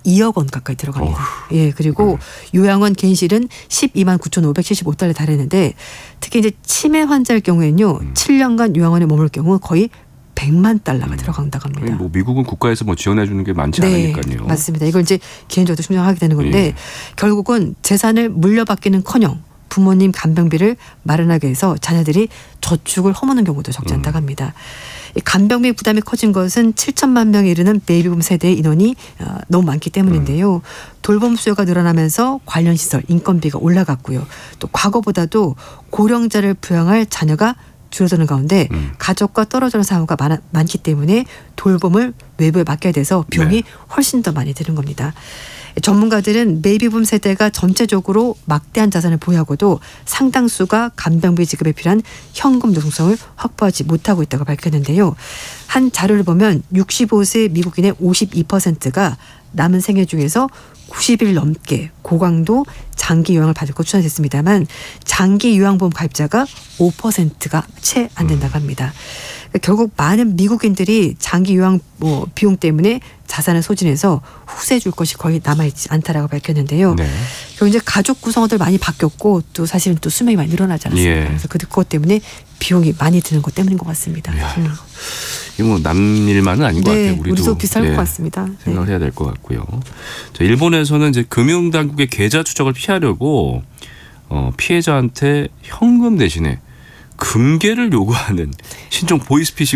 2억 원 가까이 들어갑니다. 예, 그리고 요양원 갱실은 12만 9,575달러에 달했는데 특히 이제 치매 환자일 경우에는요. 7년간 요양원에 머물 경우 거의 100만 달러가 들어간다고 합니다. 뭐 미국은 국가에서 뭐 지원해 주는 게 많지 않으니까요. 맞습니다. 이걸 이제 개인적으로 충당하게 되는 건데 결국은 재산을 물려받기는커녕 부모님 간병비를 마련하기 위해서 자녀들이 저축을 허무는 경우도 적지 않다고 합니다. 이 간병비 부담이 커진 것은 7천만 명에 이르는 베이비붐 세대의 인원이 너무 많기 때문인데요. 돌봄 수요가 늘어나면서 관련 시설, 인건비가 올라갔고요. 또 과거보다도 고령자를 부양할 자녀가 줄어드는 가운데 가족과 떨어지는 상황가 많기 때문에 돌봄을 외부에 맡겨야 돼서 비용이 훨씬 더 많이 드는 겁니다. 전문가들은 베이비붐 세대가 전체적으로 막대한 자산을 보유하고도 상당수가 간병비 지급에 필요한 현금 노동성을 확보하지 못하고 있다고 밝혔는데요. 한 자료를 보면 65세 미국인의 52%가 남은 생애 중에서 90일 넘게 고강도 장기 요양을 받을 것 추천됐습니다만 장기 요양보험 가입자가 5%가 채 안 된다고 합니다. 결국 많은 미국인들이 장기 요양 비용 때문에 자산을 소진해서 후세 줄 것이 거의 남아있지 않다라고 밝혔는데요. 결국 이제 가족 구성원들 많이 바뀌었고 또 사실은 또 수명이 많이 늘어나지 않았습니까? 그래서 그것 때문에 비용이 많이 드는 것 때문인 것 같습니다. 이거 뭐 남일만은 아닌 것 같아요. 우리도 비쌀 것 같습니다. 생각을 해야 될 것 같고요. 자, 일본에서는 이제 금융당국의 계좌 추적을 피하려고 피해자한테 현금 대신에 금괴를 요구하는 신종 보이스피싱